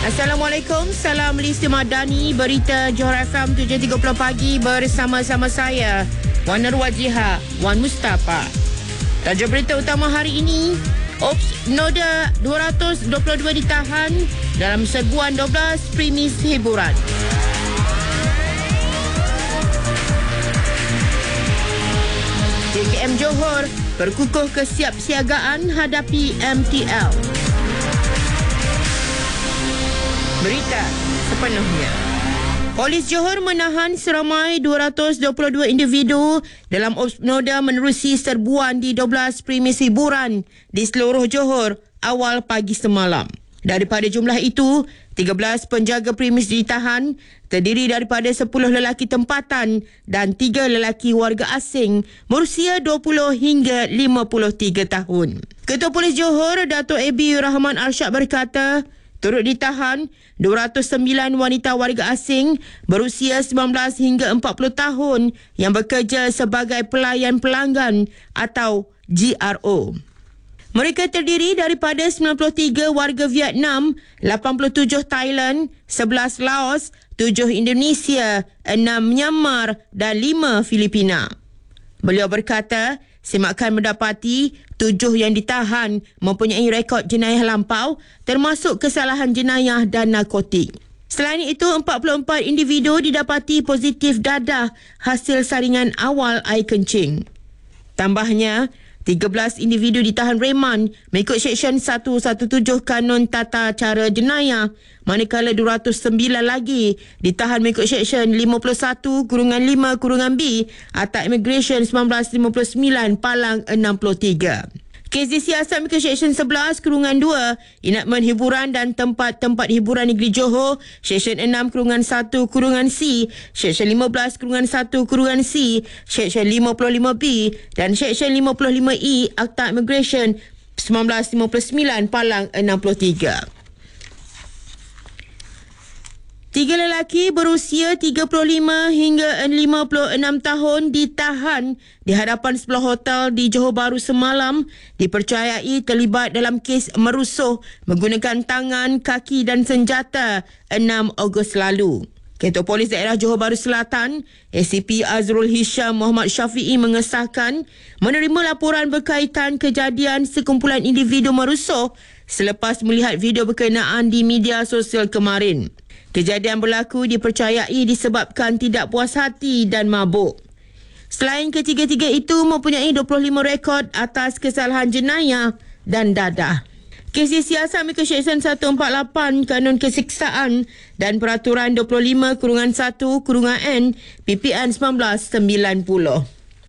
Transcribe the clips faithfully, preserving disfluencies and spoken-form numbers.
Assalamualaikum, salam Listi Madani, berita Johor F M tujuh tiga puluh pagi bersama-sama saya, Wan Nurwajiha, Wan Mustafa. Tajuk berita utama hari ini, Ops Noda dua ratus dua puluh dua ditahan dalam serbuan dua belas premis hiburan. J K M Johor berkukuh kesiapsiagaan hadapi M T L. Berita sepenuhnya. Polis Johor menahan seramai dua ratus dua puluh dua individu dalam Ops Noda menerusi serbuan di dua belas premis hiburan di seluruh Johor awal pagi semalam. Daripada jumlah itu, tiga belas penjaga premis ditahan, terdiri daripada sepuluh lelaki tempatan dan tiga lelaki warga asing berusia dua puluh hingga lima puluh tiga tahun. Ketua Polis Johor, Dato' A B Rahman Arsyad berkata, turut ditahan dua ratus sembilan wanita warga asing berusia sembilan belas hingga empat puluh tahun yang bekerja sebagai pelayan pelanggan atau G R O. Mereka terdiri daripada sembilan puluh tiga warga Vietnam, lapan puluh tujuh Thailand, sebelas Laos, tujuh Indonesia, enam Myanmar dan lima Filipina. Beliau berkata, semakan mendapati tujuh yang ditahan mempunyai rekod jenayah lampau termasuk kesalahan jenayah dan narkotik. Selain itu, empat puluh empat individu didapati positif dadah hasil saringan awal air kencing. Tambahnya, tiga belas individu ditahan reman mengikut Seksyen seratus tujuh belas Kanun Tata Cara Jenayah, manakala dua ratus sembilan lagi ditahan mengikut Seksyen lima puluh satu lima B Akta Immigration seribu sembilan ratus lima puluh sembilan Palang enam puluh tiga. Kes disiasat mengikut Seksyen sebelas dua Enakmen Hiburan dan Tempat-Tempat Hiburan Negeri Johor, Seksyen enam satu C, Seksyen lima belas satu C, Seksyen lima puluh lima B dan Seksyen lima puluh lima E Akta Immigration seribu sembilan ratus lima puluh sembilan Palang enam puluh tiga. Tiga lelaki berusia tiga puluh lima hingga lima puluh enam tahun ditahan di hadapan sebuah hotel di Johor Bahru semalam, dipercayai terlibat dalam kes merusuh menggunakan tangan, kaki dan senjata enam Ogos lalu. Ketua Polis Daerah Johor Bahru Selatan, A C P Azrul Hisham Muhammad Syafiee mengesahkan menerima laporan berkaitan kejadian sekumpulan individu merusuh selepas melihat video berkenaan di media sosial kemarin. Kejadian berlaku dipercayai disebabkan tidak puas hati dan mabuk. Selain ketiga-tiga itu mempunyai dua puluh lima rekod atas kesalahan jenayah dan dadah. Kes disiasat mengikut Seksyen seratus empat puluh lapan Kanun Kesiksaan dan Peraturan dua puluh lima satu N P P N seribu sembilan ratus sembilan puluh.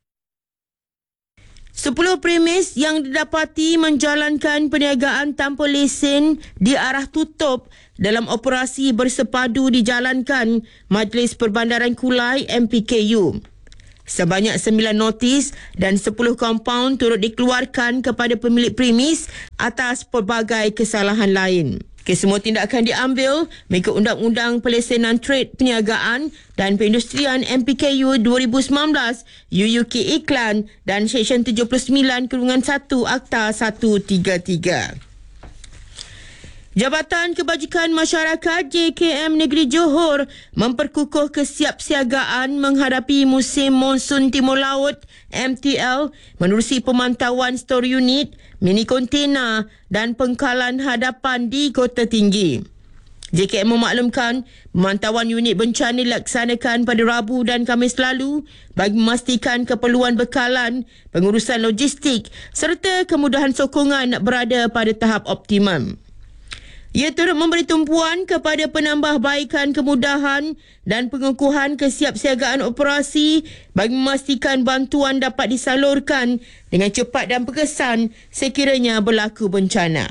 Sepuluh premis yang didapati menjalankan perniagaan tanpa lesen di arah tutup dalam operasi bersepadu dijalankan Majlis Perbandaran Kulai M P K U. Sebanyak sembilan notis dan sepuluh kompaun turut dikeluarkan kepada pemilik premis atas pelbagai kesalahan lain. Kesemua tindakan diambil mengikut Undang-Undang Pelesenan Trade Perniagaan dan Perindustrian M P K U dua ribu sembilan belas U U K Iklan dan Seksyen tujuh puluh sembilan satu Akta seratus tiga puluh tiga. Jabatan Kebajikan Masyarakat J K M Negeri Johor memperkukuh kesiapsiagaan menghadapi musim monsun Timur Laut M T L menerusi pemantauan stor unit, mini kontena dan pengkalan hadapan di Kota Tinggi. J K M memaklumkan pemantauan unit bencana dilaksanakan pada Rabu dan Khamis lalu bagi memastikan keperluan bekalan, pengurusan logistik serta kemudahan sokongan berada pada tahap optimum. Ia turut memberi tumpuan kepada penambahbaikan kemudahan dan pengukuhan kesiapsiagaan operasi bagi memastikan bantuan dapat disalurkan dengan cepat dan berkesan sekiranya berlaku bencana.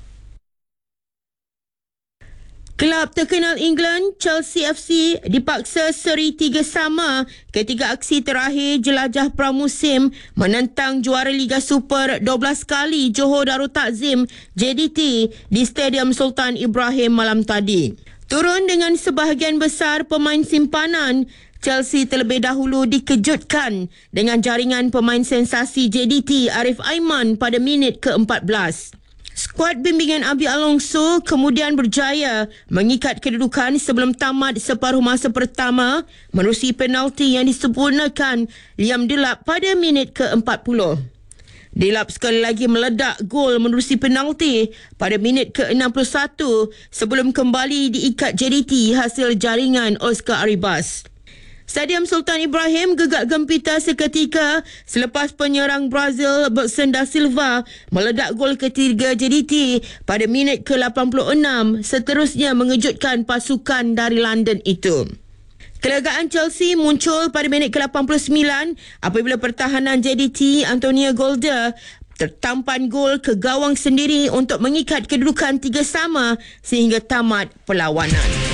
Kelab terkenal England Chelsea F C dipaksa seri tiga sama ketika aksi terakhir jelajah pramusim menentang juara Liga Super dua belas kali Johor Darul Takzim J D T di Stadium Sultan Ibrahim malam tadi. Turun dengan sebahagian besar pemain simpanan, Chelsea terlebih dahulu dikejutkan dengan jaringan pemain sensasi J D T Arif Aiman pada minit ke empat belas. Skuad bimbingan Abi Alonso kemudian berjaya mengikat kedudukan sebelum tamat separuh masa pertama menerusi penalti yang disempurnakan Liam Delap pada minit ke empat puluh. Delap sekali lagi meledak gol menerusi penalti pada minit ke enam puluh satu sebelum kembali diikat J D T hasil jaringan Oscar Arribas. Stadium Sultan Ibrahim gegak gempita seketika selepas penyerang Brazil Bergson da Silva meledak gol ketiga J D T pada minit ke lapan puluh enam, seterusnya mengejutkan pasukan dari London itu. Kelegaan Chelsea muncul pada minit ke lapan puluh sembilan apabila pertahanan J D T Antonio Golder tertampan gol ke gawang sendiri untuk mengikat kedudukan tiga sama sehingga tamat perlawanan.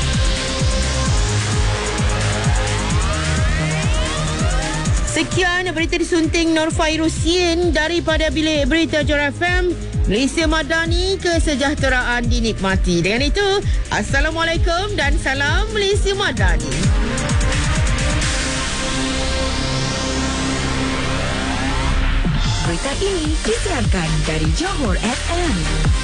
Sekian berita disunting Nur Fairusin daripada Bilik Berita Johor F M. Malaysia Madani, kesejahteraan dinikmati. Dengan itu, Assalamualaikum dan salam Malaysia Madani. Berita ini disiarkan dari Johor F M.